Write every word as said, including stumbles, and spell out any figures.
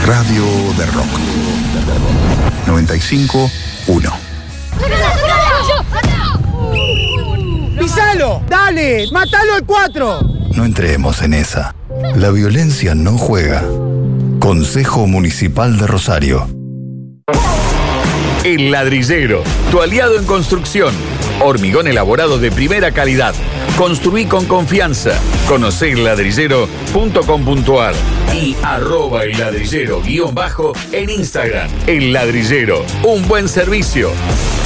Radio de Rock. noventa y cinco uno. ¡Pisalo! ¡Dale! ¡Mátalo al cuatro! No entremos en esa. La violencia no juega. Consejo Municipal de Rosario. El Ladrillero, tu aliado en construcción. Hormigón elaborado de primera calidad. Construí con confianza. Conocé el ladrillero punto com punto ar y arroba el ladrillero guión bajo en Instagram. El Ladrillero, un buen servicio.